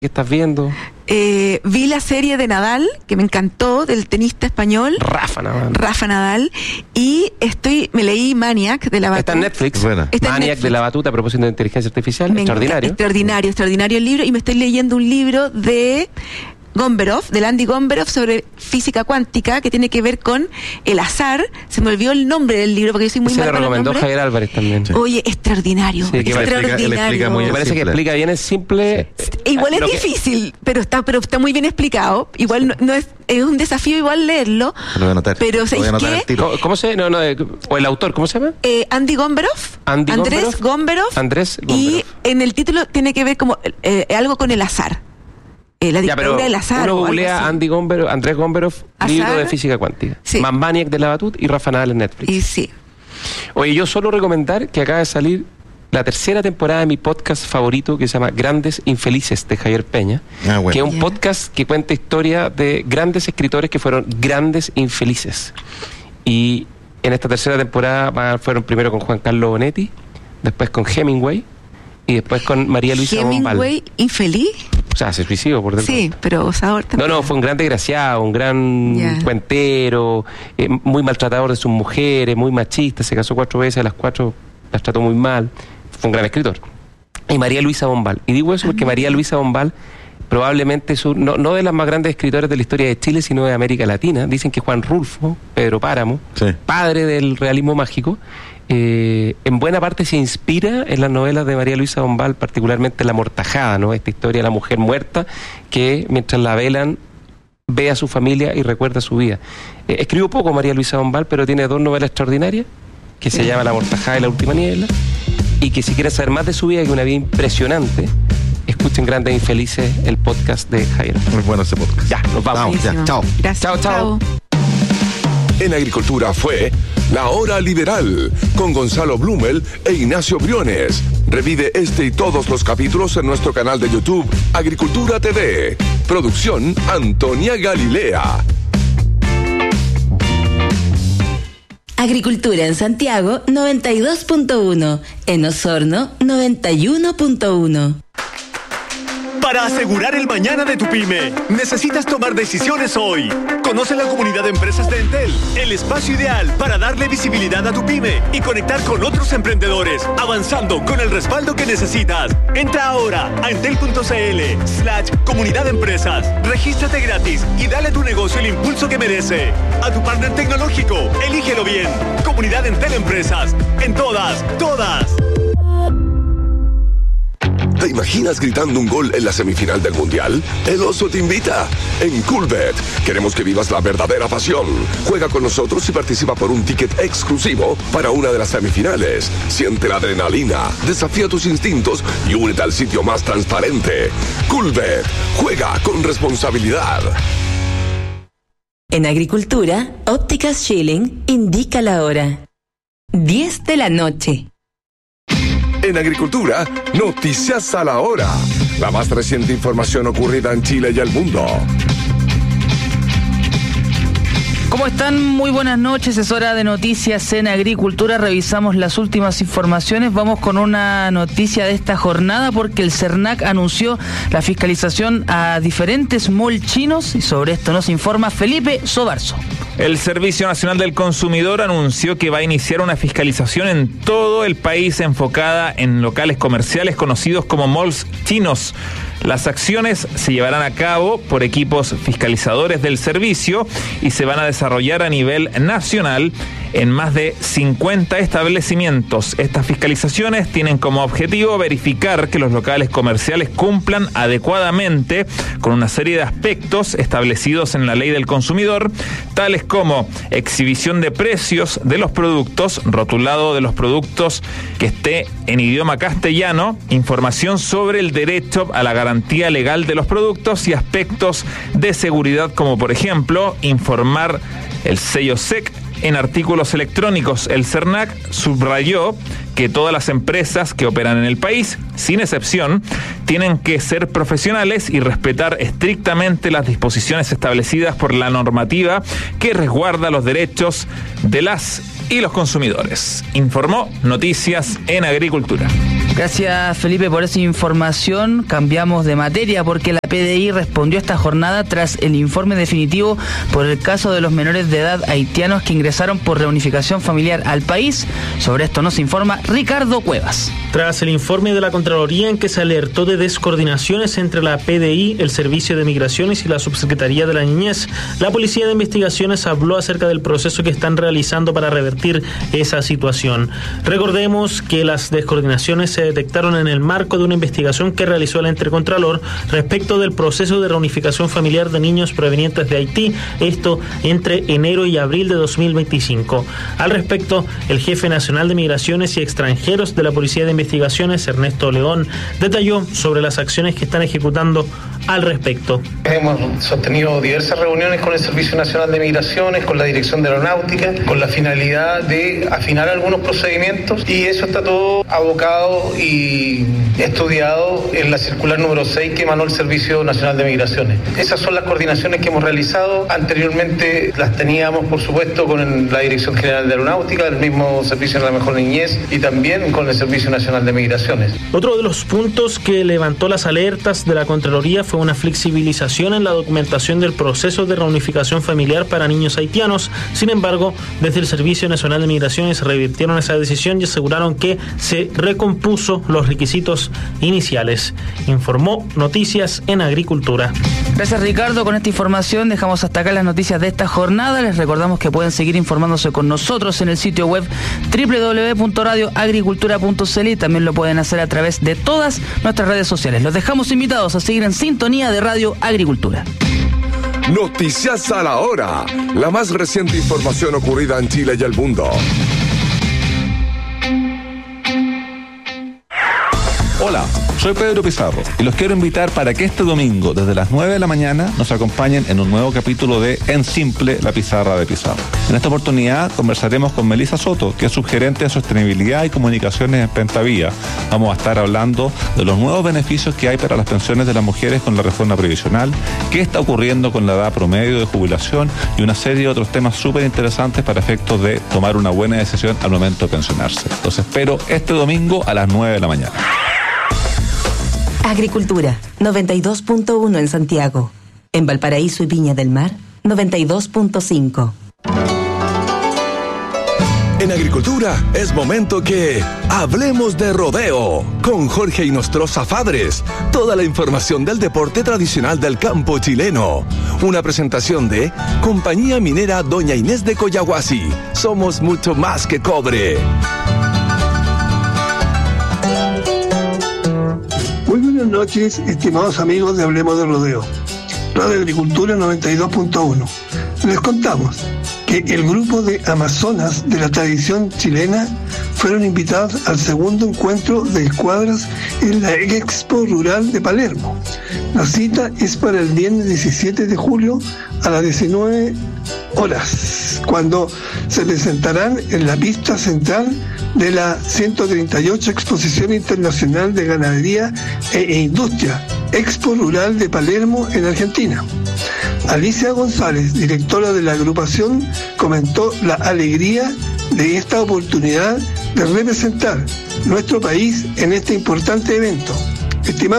¿Qué estás viendo? Vi la serie de Nadal, que me encantó, del tenista español. Rafa Nadal. Y me leí Maniac de la Batuta. Está en Netflix. Maniac de la Batuta, a propósito de inteligencia artificial. Extraordinario el libro. Y me estoy leyendo un libro de del Andy Gomberov, sobre física cuántica, que tiene que ver con el azar. Se me olvidó el nombre del libro porque yo soy muy mal. Se lo recomendó Javier Álvarez también. Sí. Oye, extraordinario. Sí, extraordinario. Me parece que explica bien, es simple. Sí. Igual es difícil, pero está muy bien explicado. Igual no es un desafío igual leerlo. Lo voy a anotar. Pero ¿Cómo se llama? O el autor, ¿cómo se llama? Andy Gomberov. Andrés Gomberov. Y en el título tiene que ver como algo con el azar. La dictadura del azar. Uno googlea Andrés Gomberov, libro de física cuántica. Sí. Más Maniac de la Batuta y Rafa Nadal en Netflix. Y sí. Oye, yo solo recomendar que acaba de salir la tercera temporada de mi podcast favorito, que se llama Grandes Infelices, de Javier Peña, que es un podcast que cuenta historia de grandes escritores que fueron grandes infelices. Y en esta tercera temporada fueron primero con Juan Carlos Bonetti, después con Hemingway y después con María Luisa Bombal. ¿Hemingway infeliz? O sea, se suicidó por dentro. Sí, pero Osador también. No, fue un gran desgraciado, un gran cuentero, muy maltratador de sus mujeres, muy machista, se casó 4 veces, a las 4 las trató muy mal. Fue un gran escritor. Y María Luisa Bombal. Y digo eso porque María Luisa Bombal probablemente es no de las más grandes escritores de la historia de Chile, sino de América Latina. Dicen que Juan Rulfo, Pedro Páramo, padre del realismo mágico, en buena parte se inspira en las novelas de María Luisa Bombal, particularmente La Mortajada, ¿no? Esta historia de la mujer muerta que, mientras la velan, ve a su familia y recuerda su vida. Escribió poco María Luisa Bombal, pero tiene 2 novelas extraordinarias, que se llama La Mortajada y La Última Niebla, y que si quieren saber más de su vida, que es una vida impresionante, escuchen Grandes Infelices, el podcast de Javier. Muy bueno ese podcast. Ya, nos vamos. Chao. Gracias. Chao. En Agricultura fue La Hora Liberal con Gonzalo Blumel e Ignacio Briones. Revive este y todos los capítulos en nuestro canal de YouTube Agricultura TV. Producción Antonia Galilea. Agricultura en Santiago 92.1, en Osorno 91.1. Para asegurar el mañana de tu pyme, necesitas tomar decisiones hoy. Conoce la comunidad de empresas de Entel, el espacio ideal para darle visibilidad a tu pyme y conectar con otros emprendedores, avanzando con el respaldo que necesitas. Entra ahora a entel.cl/comunidad de empresas. Regístrate gratis y dale a tu negocio el impulso que merece. A tu partner tecnológico, elígelo bien. Comunidad Entel Empresas. En todas. ¿Te imaginas gritando un gol en la semifinal del Mundial? El Oso te invita. En Coolbet queremos que vivas la verdadera pasión. Juega con nosotros y participa por un ticket exclusivo para una de las semifinales. Siente la adrenalina, desafía tus instintos y únete al sitio más transparente. Coolbet. Juega con responsabilidad. En Agricultura, Ópticas Schilling indica la hora. 10 de la noche. En Agricultura, noticias a la hora. La más reciente información ocurrida en Chile y el mundo. ¿Cómo están? Muy buenas noches, es hora de noticias en Agricultura. Revisamos las últimas informaciones. Vamos con una noticia de esta jornada porque el CERNAC anunció la fiscalización a diferentes malls chinos y sobre esto nos informa Felipe Sobarzo. El Servicio Nacional del Consumidor anunció que va a iniciar una fiscalización en todo el país enfocada en locales comerciales conocidos como malls chinos. Las acciones se llevarán a cabo por equipos fiscalizadores del servicio y se van a desarrollar a nivel nacional en más de 50 establecimientos. Estas fiscalizaciones tienen como objetivo verificar que los locales comerciales cumplan adecuadamente con una serie de aspectos establecidos en la Ley del Consumidor, tales como exhibición de precios de los productos, rotulado de los productos que esté en idioma castellano, información sobre el derecho a la garantía legal de los productos y aspectos de seguridad como por ejemplo informar el sello SEC en artículos electrónicos. El CERNAC subrayó que todas las empresas que operan en el país, sin excepción, tienen que ser profesionales y respetar estrictamente las disposiciones establecidas por la normativa que resguarda los derechos de las y los consumidores. Informó Noticias en Agricultura. Gracias, Felipe, por esa información. Cambiamos de materia porque la PDI respondió esta jornada tras el informe definitivo por el caso de los menores de edad haitianos que ingresaron por reunificación familiar al país. Sobre esto nos informa Ricardo Cuevas. Tras el informe de la Contraloría en que se alertó de descoordinaciones entre la PDI, el Servicio de Migraciones y la Subsecretaría de la Niñez, la Policía de Investigaciones habló acerca del proceso que están realizando para revertir esa situación. Recordemos que las descoordinaciones se detectaron en el marco de una investigación que realizó el ente Contralor respecto del proceso de reunificación familiar de niños provenientes de Haití, esto entre enero y abril de 2025. Al respecto, el jefe nacional de Migraciones y Extranjeros de la Policía de Investigaciones, Ernesto León, detalló sobre las acciones que están ejecutando al respecto. Hemos sostenido diversas reuniones con el Servicio Nacional de Migraciones, con la Dirección de Aeronáutica, con la finalidad de afinar algunos procedimientos, y eso está todo abocado y estudiado en la circular número 6 que emanó el Servicio Nacional de Migraciones. Esas son las coordinaciones que hemos realizado. Anteriormente las teníamos, por supuesto, con la Dirección General de Aeronáutica, el mismo Servicio de la Mejor Niñez y también con el Servicio Nacional de Migraciones. Otro de los puntos que levantó las alertas de la Contraloría fue una flexibilización en la documentación del proceso de reunificación familiar para niños haitianos. Sin embargo, desde el Servicio Nacional de Migraciones revirtieron esa decisión y aseguraron que se recompuso los requisitos iniciales. Informó Noticias en Agricultura. Gracias, Ricardo. Con esta información dejamos hasta acá las noticias de esta jornada. Les recordamos que pueden seguir informándose con nosotros en el sitio web www.radioagricultura.cl y también lo pueden hacer a través de todas nuestras redes sociales. Los dejamos invitados a seguir en sintonía de Radio Agricultura. Noticias a la hora. La más reciente información ocurrida en Chile y el mundo. Hola, soy Pedro Pizarro y los quiero invitar para que este domingo, desde las 9 de la mañana, nos acompañen en un nuevo capítulo de En Simple, la pizarra de Pizarro. En esta oportunidad conversaremos con Melissa Soto, que es subgerente de Sostenibilidad y Comunicaciones en Pentavía. Vamos a estar hablando de los nuevos beneficios que hay para las pensiones de las mujeres con la reforma previsional, qué está ocurriendo con la edad promedio de jubilación y una serie de otros temas súper interesantes para efectos de tomar una buena decisión al momento de pensionarse. Los espero este domingo a las 9 de la mañana. Agricultura, 92.1 en Santiago. En Valparaíso y Viña del Mar, 92.5. En Agricultura es momento que hablemos de rodeo con Jorge Inostroza Fadres. Toda la información del deporte tradicional del campo chileno. Una presentación de Compañía Minera Doña Inés de Coyahuasi. Somos mucho más que cobre. Muy buenas noches, estimados amigos de Hablemos de Rodeo. Radio Agricultura 92.1. Les contamos que el grupo de Amazonas de la tradición chilena fueron invitados al segundo encuentro de escuadras en la Expo Rural de Palermo. La cita es para el viernes 17 de julio a las 19 horas, cuando se presentarán en la pista central de la 138 Exposición Internacional de Ganadería e Industria, Expo Rural de Palermo, en Argentina. Alicia González, directora de la agrupación, comentó la alegría de esta oportunidad de representar nuestro país en este importante evento. Estimado